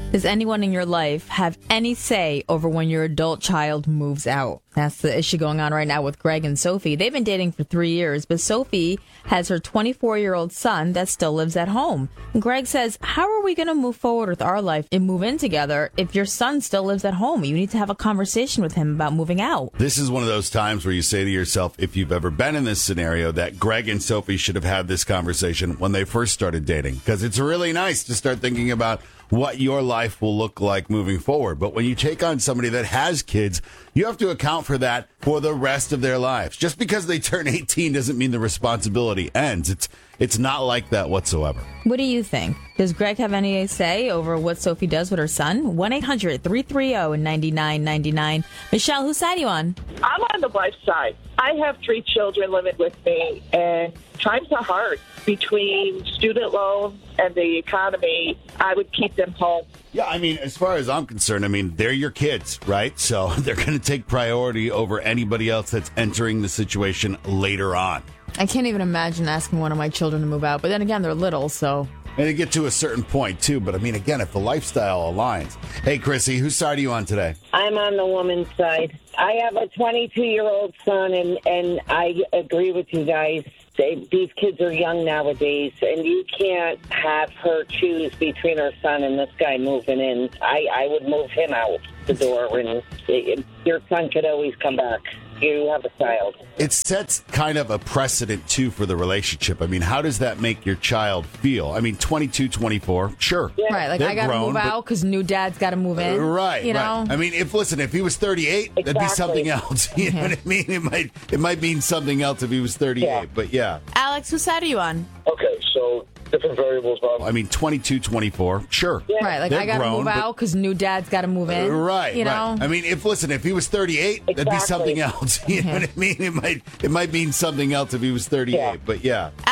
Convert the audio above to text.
Does anyone in your life have any say over when your adult child moves out? That's the issue going on right now with Greg and Sophie. They've been dating for 3 years, but Sophie has her 24-year-old son that still lives at home. And Greg says, how are we going to move forward with our life and move in together if your son still lives at home? You need to have a conversation with him about moving out. This is one of those times where you say to yourself, if you've ever been in this scenario, that Greg and Sophie should have had this conversation when they first started dating. Because it's really nice to start thinking about what your life will look like moving forward. But when you take on somebody that has kids, you have to account for that for the rest of their lives. Just because they turn 18 doesn't mean the responsibility ends. It's not like that whatsoever. What do you think? Does Greg have any say over what Sophie does with her son? 1-800-330-9999. Michelle, whose side are you on? I'm on the wife's side. I have 3 children living with me, and times are hard. Between student loans and the economy, I would keep them home. Yeah, I mean, as far as I'm concerned, they're your kids, right? So they're going to take priority over anybody else that's entering the situation later on. I can't even imagine asking one of my children to move out. But then again, they're little, so... And they get to a certain point, too. But, again, if the lifestyle aligns. Hey, Chrissy, whose side are you on today? I'm on the woman's side. I have a 22-year-old son, and I agree with you guys. These kids are young nowadays, and you can't have her choose between her son and this guy moving in. I would move him out the door, and your son could always come back. You have a child. It sets kind of a precedent, too, for the relationship. How does that make your child feel? 22, 24, sure. Yeah. Right, like They're I got to move out because new dad's got to move in. Right, you know? right. If he was 38, that'd be something else. You know what I mean? It might mean something else if he was 38, but yeah. Alex, whose side are you on? Okay, so different variables, Bob. 22, 24, sure. Yeah. Right, like They're I got to grown, move out because new dad's got to move in. Right, you know? right. If he was 38, that'd be something else. You know what I mean? It might mean something else if he was 38, but yeah.